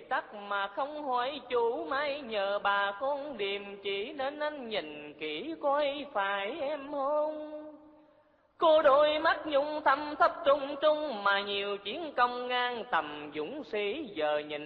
tắc mà không hỏi chủ, may nhờ bà con điềm chỉ nên anh nhìn kỹ coi phải em hôn. Cô đôi mắt nhung thâm thấp trung trung mà nhiều chiến công ngang tầm dũng sĩ, giờ nhìn